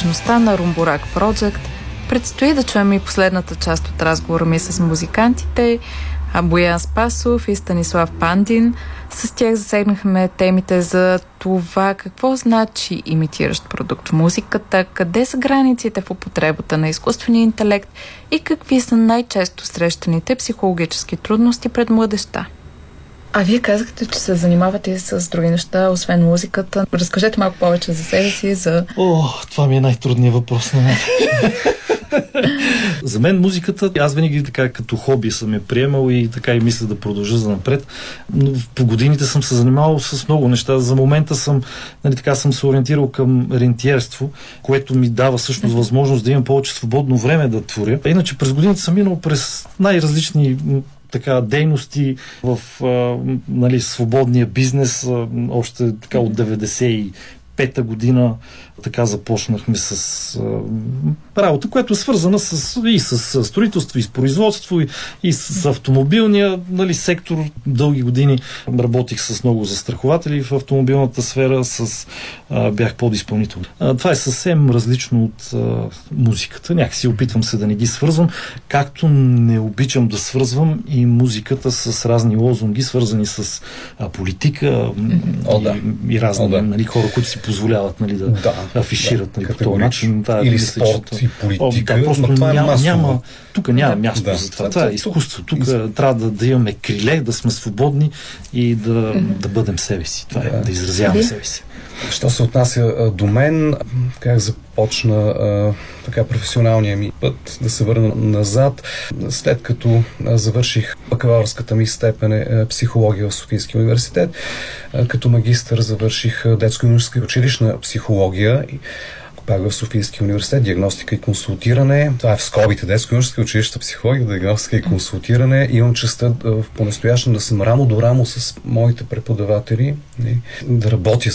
възможността на Rumburak Project. Предстои да чуем и последната част от разговора ми с музикантите Боян Спасов и Станислав Пандин. С тях засегнахме темите за това какво значи имитиращ продукт в музиката, къде са границите в употребата на изкуствения интелект и какви са най-често срещаните психологически трудности пред младежта. А вие казахте, че се занимавате и с други неща, освен музиката. Разкажете малко повече за себе си, за... Това ми е най-трудният въпрос на мен. За мен музиката, аз винаги така като хоби съм я приемал и така и мисля да продължа за напред. Но по годините съм се занимавал с много неща. За момента съм се ориентирал към рентиерство, което ми дава всъщност възможност да имам повече свободно време да творя. Иначе през годините съм минал през най-различни дейности в свободния бизнес, още така от 95-та година така започнахме с работа, която е свързана и с строителство, и с производство, и с автомобилния сектор. Дълги години работих с много застрахователи в автомобилната сфера, бях подизпълнител. Това е съвсем различно от музиката. Някакси опитвам се да не ги свързвам, както не обичам да свързвам и музиката с разни лозунги, свързани с политика и разни хора, които си позволяват да афишират по този начин. Или спорт и политика. Просто тук няма място за това. Това е изкуство. Тук трябва да имаме криле, да сме свободни и да бъдем себе си. Това е да изразяваме себе си. Що се отнася до мен, как започна професионалния ми път, да се върна назад, след като завърших бакалавърската ми степен психология в Софийския университет, като магистър завърших детско-юношеска и училищна психология, пак в Софийския университет, диагностика и консултиране. Това е в скобите детско-юношеска училищна психология, диагностика и консултиране. Имам честта по-настоящем да съм рамо до рамо с моите преподаватели, да работя